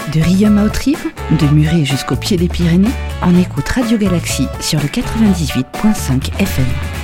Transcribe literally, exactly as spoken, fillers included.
De Riom à Haute-Rive, de Muret jusqu'au pied des Pyrénées, on écoute Radio Galaxie sur le quatre-vingt-dix-huit virgule cinq F M.